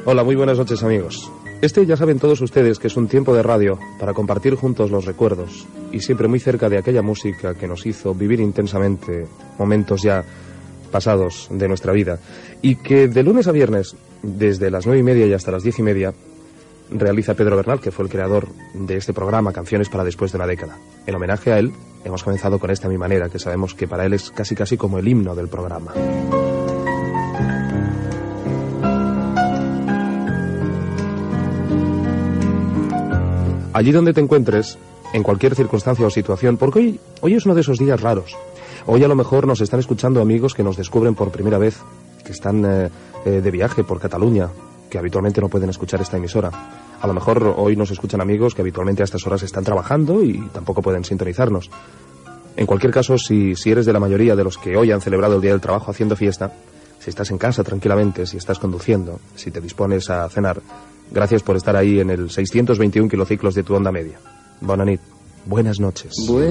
Hola, muy buenas noches, amigos. Este ya saben todos ustedes que es un tiempo de radio para compartir juntos los recuerdos y siempre muy cerca de aquella música que nos hizo vivir intensamente momentos ya pasados de nuestra vida y que de lunes a viernes, desde las 9:30 y hasta las 10:30, realiza Pedro Bernal, que fue el creador de este programa Canciones para después de una década. En homenaje a él, hemos comenzado con esta Mi Manera, que sabemos que para él es casi como el himno del programa. Allí donde te encuentres, en cualquier circunstancia o situación, porque hoy es uno de esos días raros. Hoy a lo mejor nos están escuchando amigos que nos descubren por primera vez, que están de viaje por Cataluña, que habitualmente no pueden escuchar esta emisora. A lo mejor hoy nos escuchan amigos que habitualmente a estas horas están trabajando y tampoco pueden sintonizarnos. En cualquier caso, si eres de la mayoría de los que hoy han celebrado el Día del Trabajo haciendo fiesta, si estás en casa tranquilamente, si estás conduciendo, si te dispones a cenar, gracias por estar ahí en el 621 kilociclos de tu onda media. Bona nit. Buenas noches.